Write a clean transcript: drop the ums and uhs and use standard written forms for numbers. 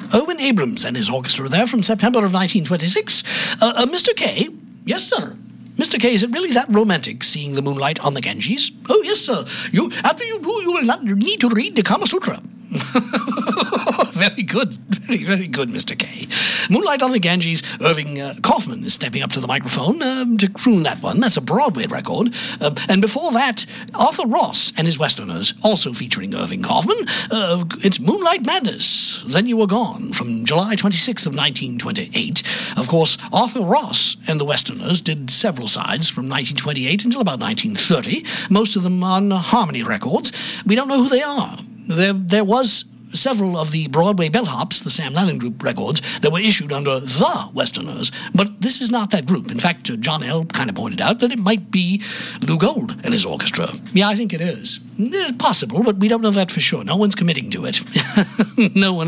Owen Abrams and his orchestra there from September of 1926. Mr. Kay? Yes, sir. Mr. Kay, is it really that romantic, seeing the moonlight on the Ganges? Oh, yes, sir. After you do, you will not need to read the Kama Sutra. Very good. Very, very good, Mr. Kay. Moonlight on the Ganges. Irving Kaufman is stepping up to the microphone to croon that one. That's a Broadway record. And before that, Arthur Ross and his Westerners, also featuring Irving Kaufman. It's Moonlight Madness, Then You Were Gone, from July 26th of 1928. Of course, Arthur Ross and the Westerners did several sides from 1928 until about 1930, most of them on Harmony Records. We don't know who they are. There was several of the Broadway bellhops, the Sam Lannon Group records, that were issued under the Westerners, but this is not that group. In fact, John L. kind of pointed out that it might be Lou Gold and his orchestra. Yeah, I think it is. It's possible, but we don't know that for sure. No one's committing to it. No one